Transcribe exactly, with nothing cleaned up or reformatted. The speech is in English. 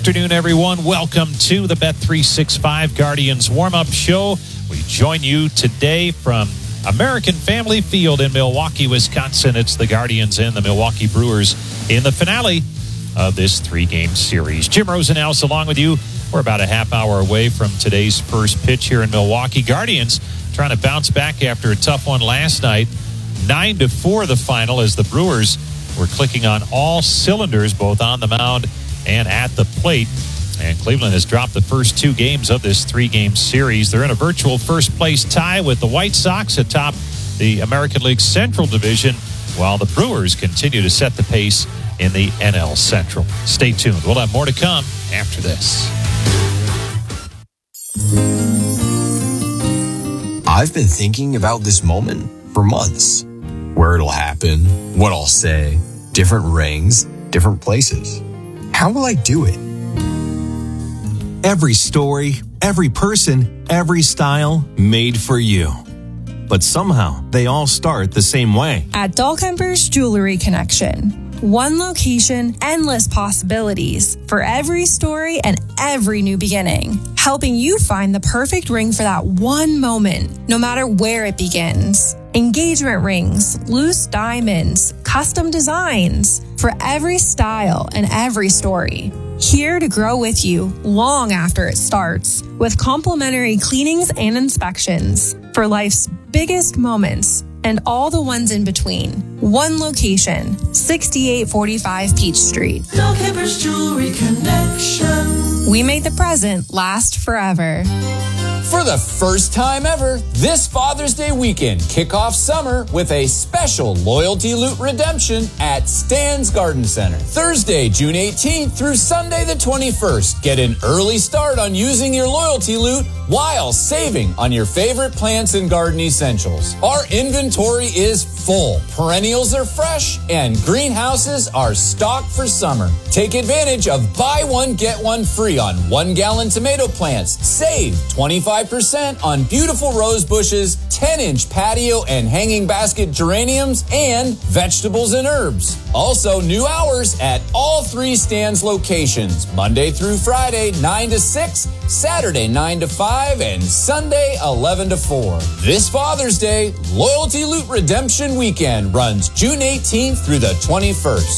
afternoon, everyone. Welcome to the Bet three sixty-five Guardians warm-up show. We join you today from American Family Field in Milwaukee, Wisconsin. It's the Guardians and the Milwaukee Brewers in the finale of this three-game series. Jim Rosenhaus along with you. We're about a half hour away from today's first pitch here in Milwaukee. Guardians trying to bounce back after a tough one last night. Nine to four the final as the Brewers were clicking on all cylinders, both on the mound and at the plate. And Cleveland has dropped the first two games of this three-game series. They're in a virtual first-place tie with the White Sox atop the American League Central Division, while the Brewers continue to set the pace in the N L Central. Stay tuned. We'll have more to come after this. I've been thinking about this moment for months. Where it'll happen, what I'll say, different rings, different places. How will I do it? Every story, every person, every style made for you. But somehow they all start the same way. At Dahlkemper's Jewelry Connection. One location, endless possibilities for every story and every new beginning. Helping you find the perfect ring for that one moment, no matter where it begins. Engagement rings, loose diamonds, custom designs for every style and every story. Here to grow with you long after it starts with complimentary cleanings and inspections for life's biggest moments and all the ones in between. One location, sixty-eight forty-five Peach Street. Dahlkemper's Jewelry Connection. We made the present last forever. For the first time ever, this Father's Day weekend, kick off summer with a special loyalty loot redemption at Stan's Garden Center. Thursday, June eighteenth through Sunday the twenty-first. Get an early start on using your loyalty loot while saving on your favorite plants and garden essentials. Our inventory is full. Perennials are fresh and greenhouses are stocked for summer. Take advantage of buy one, get one free on one gallon tomato plants. Save twenty-five percent on beautiful rose bushes, ten inch patio and hanging basket geraniums, and vegetables and herbs. Also, new hours at all three Stan's locations, Monday through Friday, nine to six, Saturday, nine to five, and Sunday, eleven to four. This Father's Day, Loyalty Loot Redemption Weekend runs June eighteenth through the twenty-first.